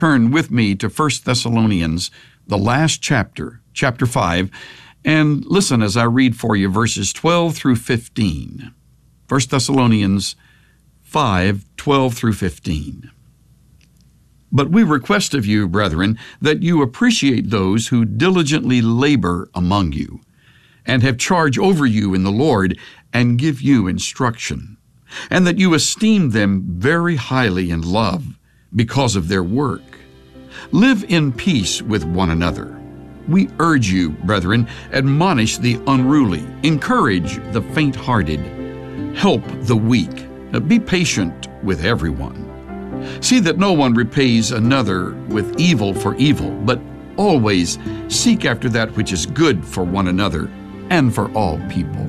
Turn with me to 1 Thessalonians, the last chapter, chapter 5, and listen as I read for you verses 12 through 15. 1 Thessalonians 5, 12 through 15. But we request of you, brethren, that you appreciate those who diligently labor among you, and have charge over you in the Lord, and give you instruction, and that you esteem them very highly in love, because of their work. Live in peace with one another. We urge you, brethren, admonish the unruly, encourage the faint-hearted, help the weak, be patient with everyone. See that no one repays another with evil for evil, but always seek after that which is good for one another and for all people.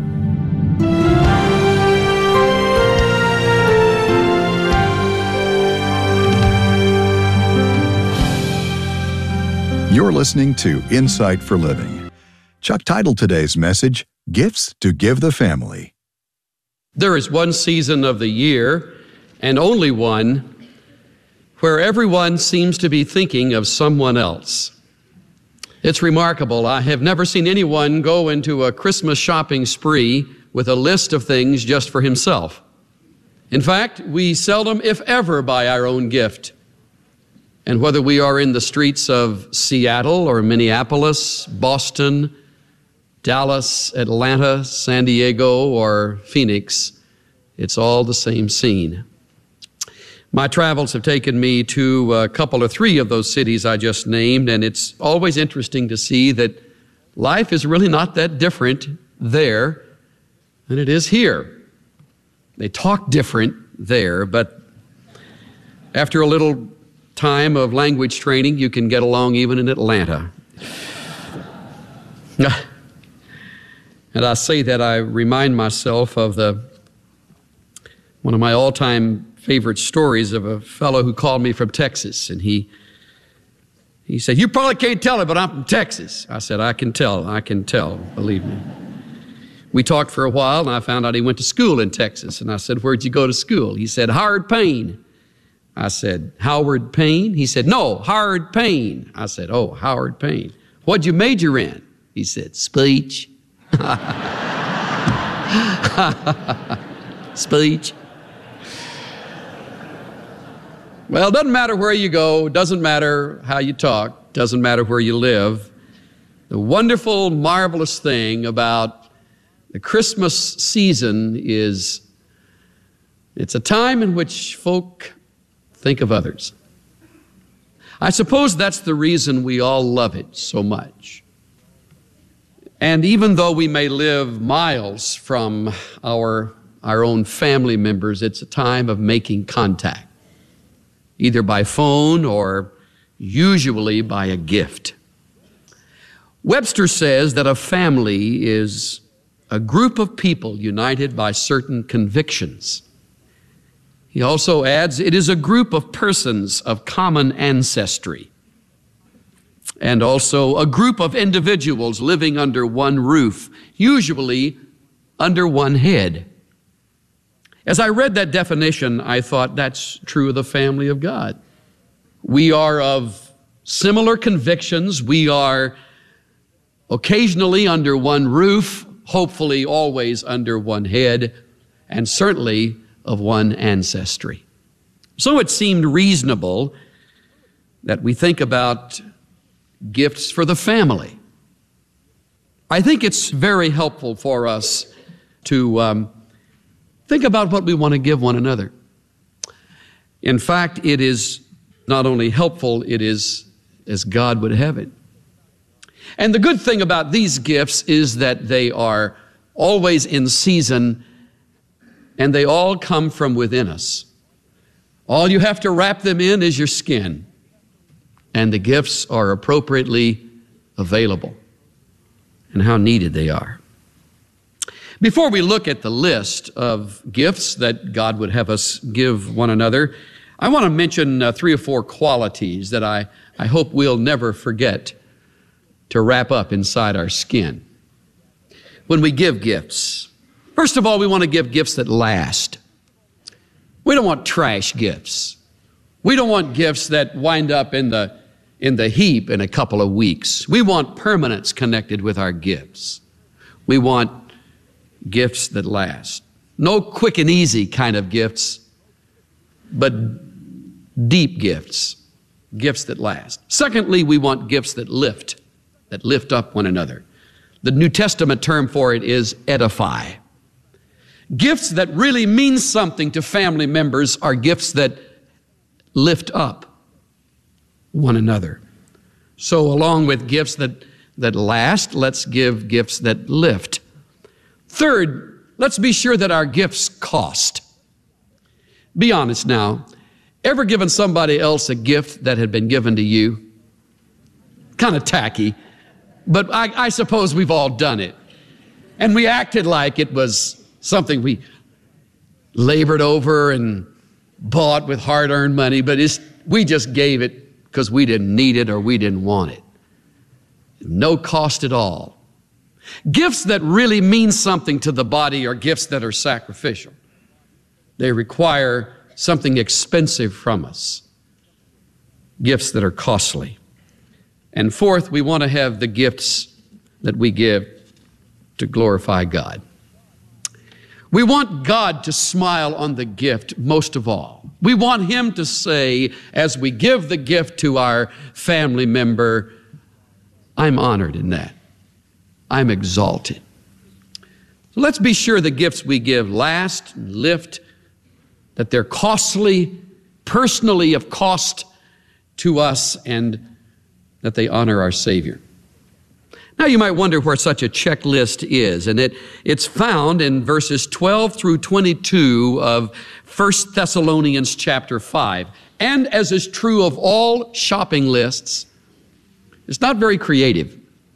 You're listening to Insight for Living. Chuck titled today's message, Gifts to Give the Family. There is one season of the year, and only one, where everyone seems to be thinking of someone else. It's remarkable. I have never seen anyone go into a Christmas shopping spree with a list of things just for himself. In fact, we seldom, if ever, buy our own gift. And whether we are in the streets of Seattle or Minneapolis, Boston, Dallas, Atlanta, San Diego, or Phoenix, it's all the same scene. My travels have taken me to a couple or three of those cities I just named, and it's always interesting to see that life is really not that different there than it is here. They talk different there, but after a little time of language training, you can get along even in Atlanta. And I say that I remind myself of one of my all-time favorite stories of a fellow who called me from Texas, and he said, "You probably can't tell it, but I'm from Texas." I said, I can tell, believe me. We talked for a while, and I found out he went to school in Texas, and I said, "Where'd you go to school?" He said, "Howard Payne." I said, "Howard Payne?" He said, "No, Howard Payne." I said, "Oh, Howard Payne. What'd you major in?" He said, "Speech." Speech. Well, it doesn't matter where you go, doesn't matter how you talk, doesn't matter where you live. The wonderful, marvelous thing about the Christmas season is it's a time in which folk think of others. I suppose that's the reason we all love it so much. And even though we may live miles from our own family members, it's a time of making contact, either by phone or usually by a gift. Webster says that a family is a group of people united by certain convictions. He also adds, it is a group of persons of common ancestry, and also a group of individuals living under one roof, usually under one head. As I read that definition, I thought that's true of the family of God. We are of similar convictions. We are occasionally under one roof, hopefully always under one head, and certainly of one ancestry. So it seemed reasonable that we think about gifts for the family. I think it's very helpful for us to think about what we want to give one another. In fact, it is not only helpful, it is as God would have it. And the good thing about these gifts is that they are always in season, and they all come from within us. All you have to wrap them in is your skin, and the gifts are appropriately available, and how needed they are. Before we look at the list of gifts that God would have us give one another, I want to mention 3 or 4 qualities that I hope we'll never forget to wrap up inside our skin when we give gifts. First of all, we want to give gifts that last. We don't want trash gifts. We don't want gifts that wind up in the heap in a couple of weeks. We want permanence connected with our gifts. We want gifts that last. No quick and easy kind of gifts, but deep gifts, gifts that last. Secondly, we want gifts that lift up one another. The New Testament term for it is edify. Gifts that really mean something to family members are gifts that lift up one another. So along with gifts that last, let's give gifts that lift. Third, let's be sure that our gifts cost. Be honest now. Ever given somebody else a gift that had been given to you? Kind of tacky, but I suppose we've all done it. And we acted like it was something we labored over and bought with hard-earned money, but we just gave it because we didn't need it or we didn't want it. No cost at all. Gifts that really mean something to the body are gifts that are sacrificial. They require something expensive from us. Gifts that are costly. And fourth, we want to have the gifts that we give to glorify God. We want God to smile on the gift most of all. We want Him to say, as we give the gift to our family member, I'm honored in that. I'm exalted. So let's be sure the gifts we give last and lift, that they're costly, personally of cost to us, and that they honor our Savior. Now you might wonder where such a checklist is, and it's found in verses 12 through 22 of 1 Thessalonians chapter 5. And as is true of all shopping lists, it's not very creative.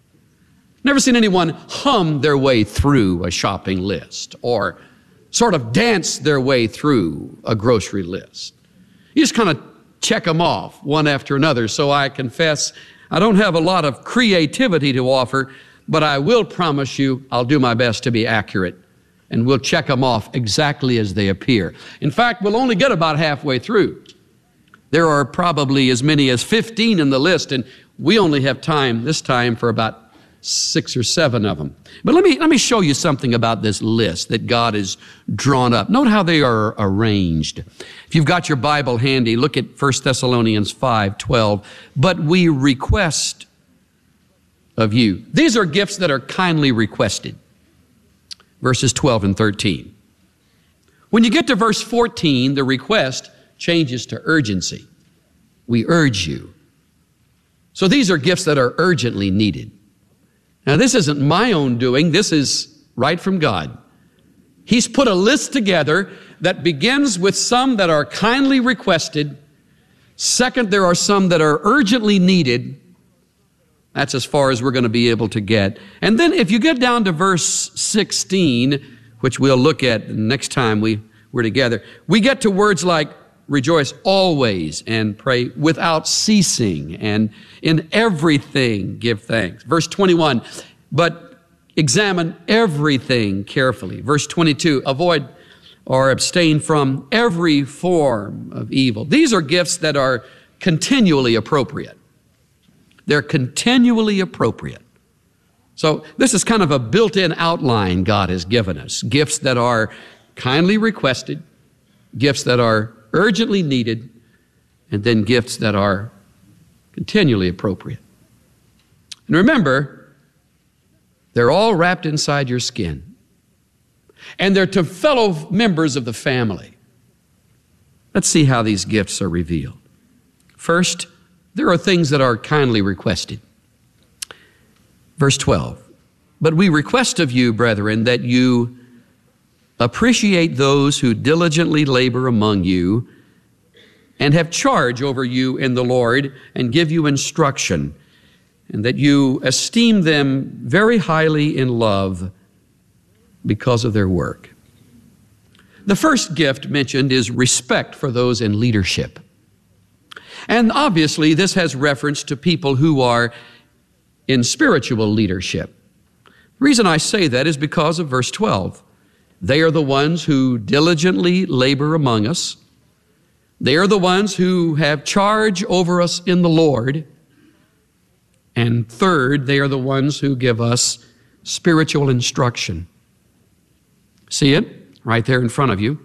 Never seen anyone hum their way through a shopping list or sort of dance their way through a grocery list. You just kind of check them off one after another. So I confess I don't have a lot of creativity to offer, but I will promise you I'll do my best to be accurate, and we'll check them off exactly as they appear. In fact, we'll only get about halfway through. There are probably as many as 15 in the list, and we only have time this time for about 6 or 7 of them. But let me show you something about this list that God has drawn up. Note how they are arranged. If you've got your Bible handy, look at 1 Thessalonians 5:12. But we request of you. These are gifts that are kindly requested. Verses 12 and 13. When you get to verse 14, the request changes to urgency. We urge you. So these are gifts that are urgently needed. Now, this isn't my own doing. This is right from God. He's put a list together that begins with some that are kindly requested. Second, there are some that are urgently needed. That's as far as we're going to be able to get. And then if you get down to verse 16, which we'll look at next time we're together, we get to words like rejoice always and pray without ceasing and in everything give thanks. Verse 21, but examine everything carefully. Verse 22, avoid or abstain from every form of evil. These are gifts that are continually appropriate. They're continually appropriate. So this is kind of a built-in outline God has given us. Gifts that are kindly requested, gifts that are urgently needed, and then gifts that are continually appropriate. And remember, they're all wrapped inside your skin. And they're to fellow members of the family. Let's see how these gifts are revealed. First, there are things that are kindly requested. Verse 12, but we request of you, brethren, that you appreciate those who diligently labor among you and have charge over you in the Lord and give you instruction, and that you esteem them very highly in love because of their work. The first gift mentioned is respect for those in leadership. And obviously this has reference to people who are in spiritual leadership. The reason I say that is because of verse 12. They are the ones who diligently labor among us. They are the ones who have charge over us in the Lord. And third, they are the ones who give us spiritual instruction. See it? Right there in front of you.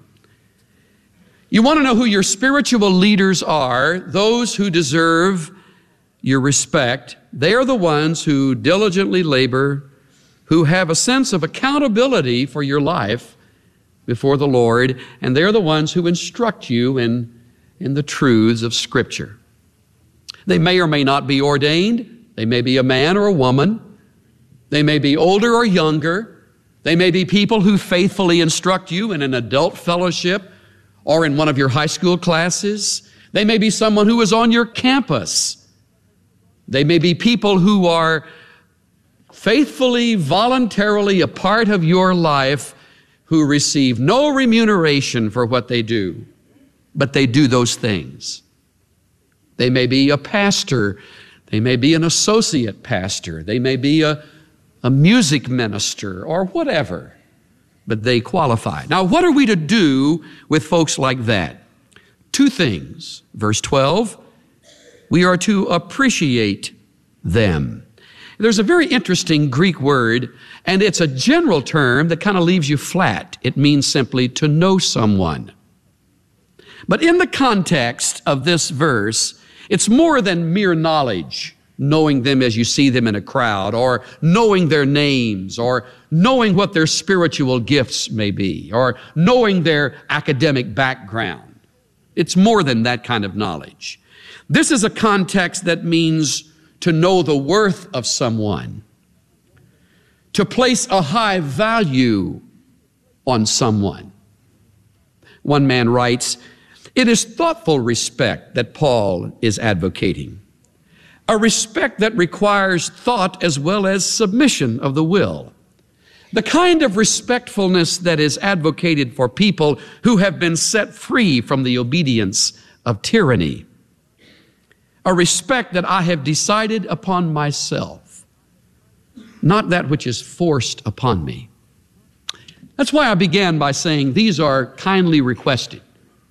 You want to know who your spiritual leaders are, those who deserve your respect. They are the ones who diligently labor, who have a sense of accountability for your life before the Lord, and they're the ones who instruct you in the truths of Scripture. They may or may not be ordained. They may be a man or a woman. They may be older or younger. They may be people who faithfully instruct you in an adult fellowship or in one of your high school classes. They may be someone who is on your campus. They may be people who are faithfully, voluntarily a part of your life, who receive no remuneration for what they do, but they do those things. They may be a pastor. They may be an associate pastor. They may be a music minister or whatever, but they qualify. Now, what are we to do with folks like that? Two things. Verse 12, we are to appreciate them. There's a very interesting Greek word, and it's a general term that kind of leaves you flat. It means simply to know someone. But in the context of this verse, it's more than mere knowledge, knowing them as you see them in a crowd, or knowing their names, or knowing what their spiritual gifts may be, or knowing their academic background. It's more than that kind of knowledge. This is a context that means to know the worth of someone, to place a high value on someone. One man writes, "It is thoughtful respect that Paul is advocating, a respect that requires thought as well as submission of the will. The kind of respectfulness that is advocated for people who have been set free from the obedience of tyranny. A respect that I have decided upon myself, not that which is forced upon me." That's why I began by saying these are kindly requested.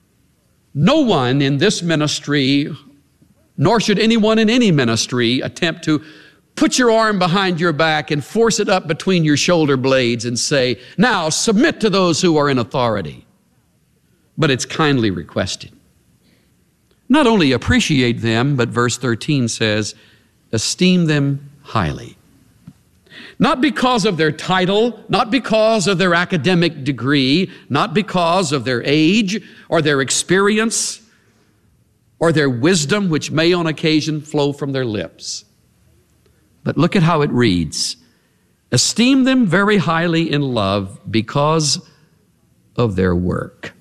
No one in this ministry, nor should anyone in any ministry, attempt to put your arm behind your back and force it up between your shoulder blades and say, "Now submit to those who are in authority." But it's kindly requested. Not only appreciate them, but verse 13 says, esteem them highly. Not because of their title, not because of their academic degree, not because of their age or their experience or their wisdom, which may on occasion flow from their lips. But look at how it reads. Esteem them very highly in love because of their work.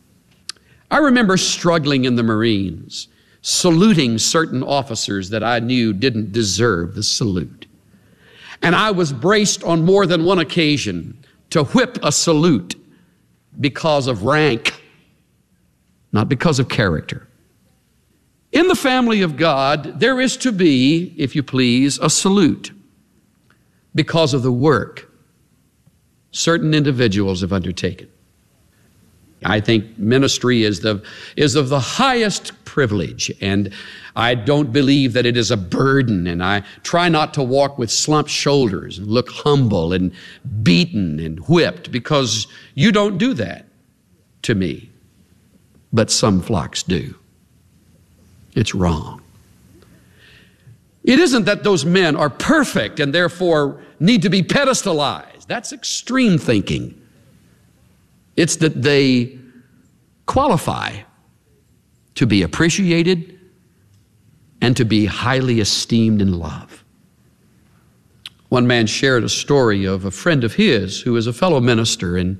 I remember struggling in the Marines, saluting certain officers that I knew didn't deserve the salute. And I was braced on more than one occasion to whip a salute because of rank, not because of character. In the family of God, there is to be, if you please, a salute because of the work certain individuals have undertaken. I think ministry is of the highest privilege, and I don't believe that it is a burden, and I try not to walk with slumped shoulders and look humble and beaten and whipped, because you don't do that to me, but some flocks do. It's wrong. It isn't that those men are perfect and therefore need to be pedestalized. That's extreme thinking. It's that they qualify to be appreciated and to be highly esteemed and loved. One man shared a story of a friend of his who is a fellow minister, and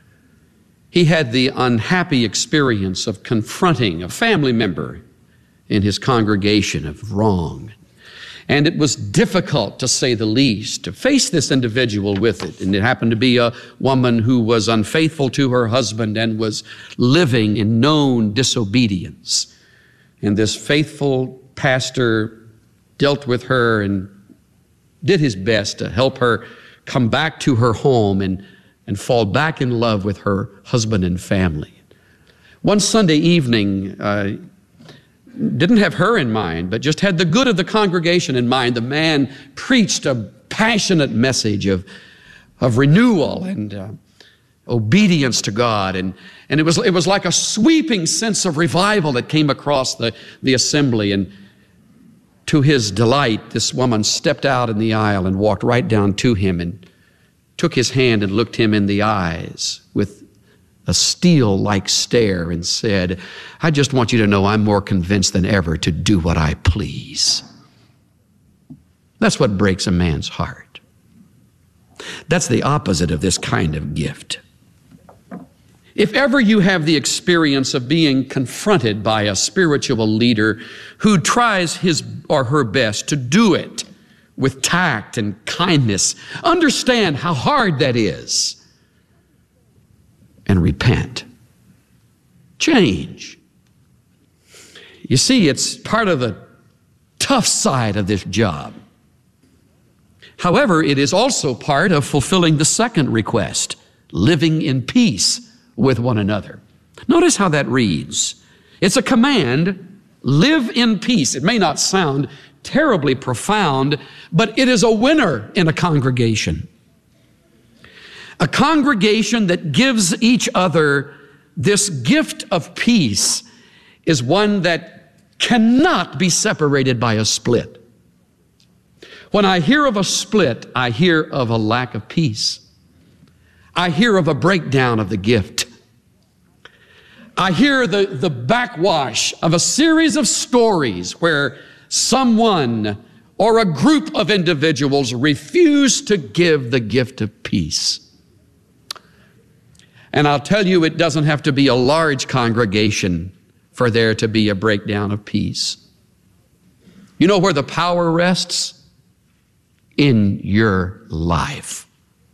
he had the unhappy experience of confronting a family member in his congregation of wrong. And it was difficult, to say the least, to face this individual with it. And it happened to be a woman who was unfaithful to her husband and was living in known disobedience. And this faithful pastor dealt with her and did his best to help her come back to her home and fall back in love with her husband and family. One Sunday evening, didn't have her in mind, but just had the good of the congregation in mind. The man preached a passionate message of renewal and obedience to God. And it was like a sweeping sense of revival that came across the assembly. And to his delight, this woman stepped out in the aisle and walked right down to him and took his hand and looked him in the eyes with a steel-like stare and said, "I just want you to know I'm more convinced than ever to do what I please." That's what breaks a man's heart. That's the opposite of this kind of gift. If ever you have the experience of being confronted by a spiritual leader who tries his or her best to do it with tact and kindness, understand how hard that is and repent. Change. You see, it's part of the tough side of this job. However, it is also part of fulfilling the second request, living in peace with one another. Notice how that reads. It's a command, live in peace. It may not sound terribly profound, but it is a winner in a congregation. A congregation that gives each other this gift of peace is one that cannot be separated by a split. When I hear of a split, I hear of a lack of peace. I hear of a breakdown of the gift. I hear the backwash of a series of stories where someone or a group of individuals refuse to give the gift of peace. And I'll tell you, it doesn't have to be a large congregation for there to be a breakdown of peace. You know where the power rests? In your life.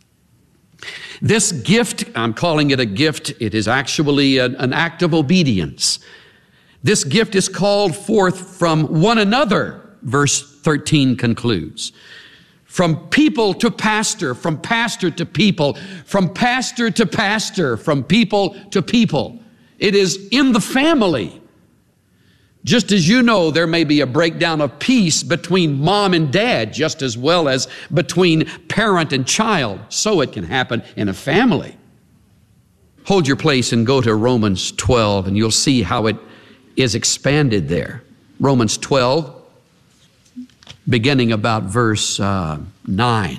This gift, I'm calling it a gift, it is actually an act of obedience. This gift is called forth from one another, verse 13 concludes. From people to pastor, from pastor to people, from pastor to pastor, from people to people. It is in the family. Just as you know, there may be a breakdown of peace between mom and dad, just as well as between parent and child. So it can happen in a family. Hold your place and go to Romans 12, and you'll see how it is expanded there. Romans 12, beginning about verse 9.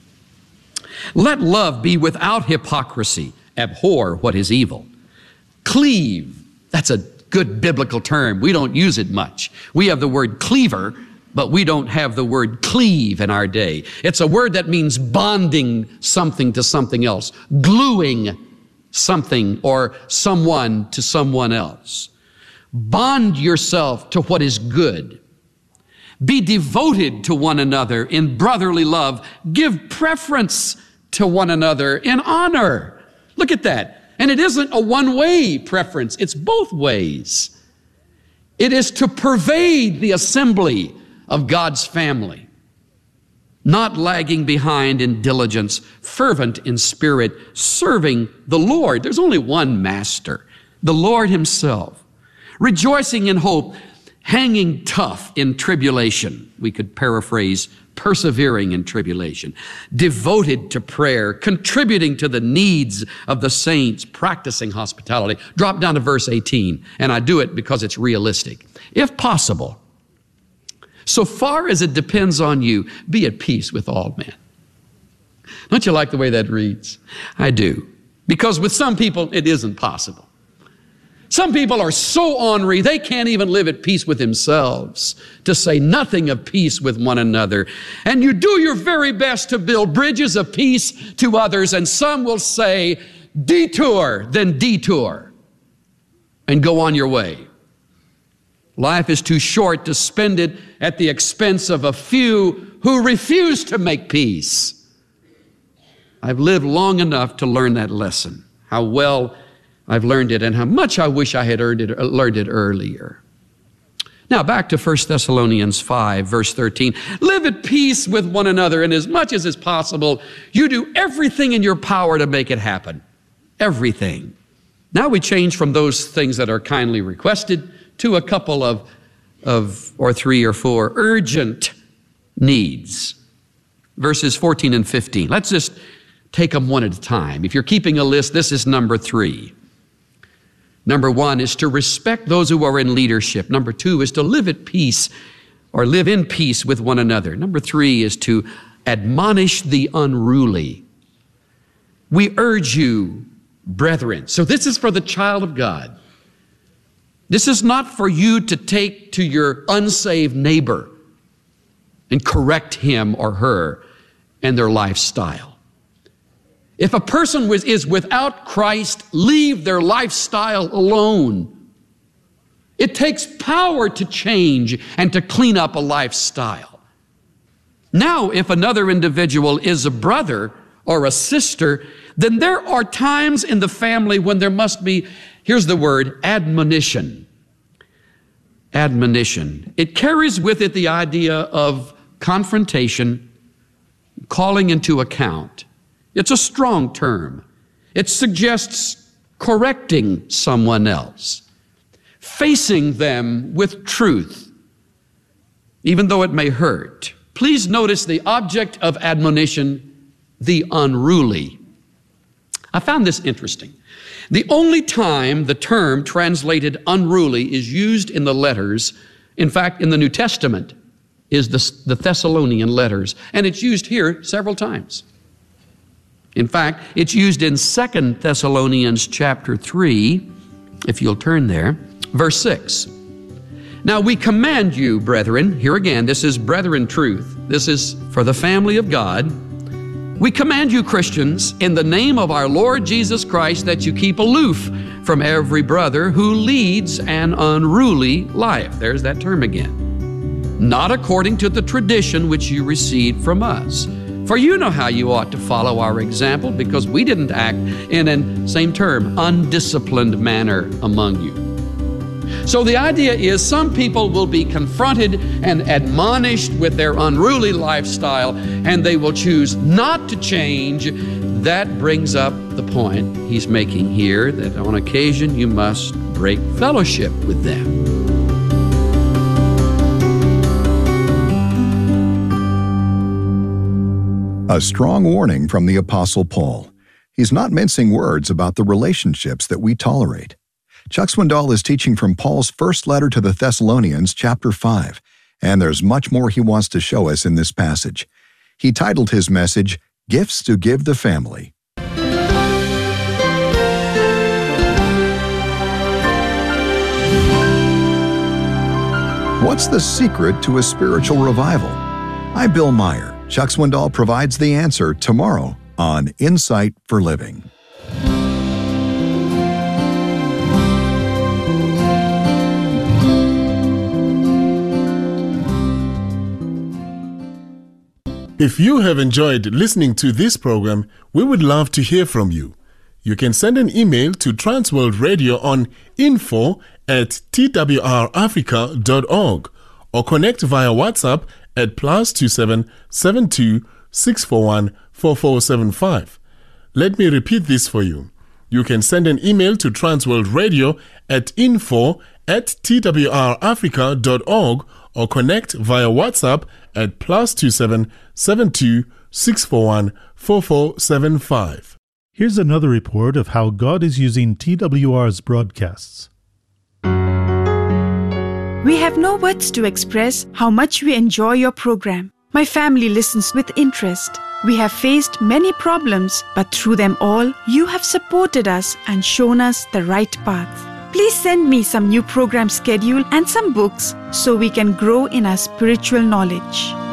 Let love be without hypocrisy. Abhor what is evil. Cleave. That's a good biblical term. We don't use it much. We have the word cleaver, but we don't have the word cleave in our day. It's a word that means bonding something to something else, gluing something or someone to someone else. Bond yourself to what is good. Be devoted to one another in brotherly love. Give preference to one another in honor. Look at that. And it isn't a one-way preference. It's both ways. It is to pervade the assembly of God's family. Not lagging behind in diligence, fervent in spirit, serving the Lord. There's only one master, the Lord himself. Rejoicing in hope, hanging tough in tribulation. We could paraphrase persevering in tribulation. Devoted to prayer, contributing to the needs of the saints, practicing hospitality. Drop down to verse 18, and I do it because it's realistic. If possible, so far as it depends on you, be at peace with all men. Don't you like the way that reads? I do. Because with some people, it isn't possible. Some people are so ornery, they can't even live at peace with themselves, to say nothing of peace with one another. And you do your very best to build bridges of peace to others, and some will say, detour, then detour, and go on your way. Life is too short to spend it at the expense of a few who refuse to make peace. I've lived long enough to learn that lesson, how well I've learned it and how much I wish I had learned it earlier. Now back to 1 Thessalonians 5, verse 13. Live at peace with one another, and as much as is possible, you do everything in your power to make it happen. Everything. Now we change from those things that are kindly requested to a couple of or 3 or 4 urgent needs. Verses 14 and 15. Let's just take them one at a time. If you're keeping a list, this is number 3. Number 1 is to respect those who are in leadership. Number 2 is to live at peace or live in peace with one another. Number 3 is to admonish the unruly. We urge you, brethren. So this is for the child of God. This is not for you to take to your unsaved neighbor and correct him or her and their lifestyle. If a person is without Christ, leave their lifestyle alone. It takes power to change and to clean up a lifestyle. Now, if another individual is a brother or a sister, then there are times in the family when there must be, here's the word, admonition. Admonition. It carries with it the idea of confrontation, calling into account. It's a strong term. It suggests correcting someone else, facing them with truth, even though it may hurt. Please notice the object of admonition, the unruly. I found this interesting. The only time the term translated unruly is used in the letters, in fact, in the New Testament, is the Thessalonian letters, and it's used here several times. In fact, it's used in 2 Thessalonians chapter 3, if you'll turn there, verse 6. Now we command you, brethren, here again, this is brethren truth. This is for the family of God. We command you, Christians, in the name of our Lord Jesus Christ, that you keep aloof from every brother who leads an unruly life. There's that term again. Not according to the tradition which you received from us. For you know how you ought to follow our example, because we didn't act in a, same term, undisciplined manner among you. So the idea is some people will be confronted and admonished with their unruly lifestyle, and they will choose not to change. That brings up the point he's making here, that on occasion you must break fellowship with them. A strong warning from the Apostle Paul. He's not mincing words about the relationships that we tolerate. Chuck Swindoll is teaching from Paul's first letter to the Thessalonians, chapter 5, and there's much more he wants to show us in this passage. He titled his message, Gifts to Give the Family. What's the secret to a spiritual revival? I'm Bill Meyer. Chuck Swindoll provides the answer tomorrow on Insight for Living. If you have enjoyed listening to this program, we would love to hear from you. You can send an email to Transworld Radio on info@twrafrica.org or connect via WhatsApp at +27 72 641 4475. Let me repeat this for you. You can send an email to Transworld Radio at info@twrafrica.org or connect via WhatsApp at +27 72 641 4475. Here's another report of how God is using TWR's broadcasts. We have no words to express how much we enjoy your program. My family listens with interest. We have faced many problems, but through them all, you have supported us and shown us the right path. Please send me some new program schedule and some books so we can grow in our spiritual knowledge.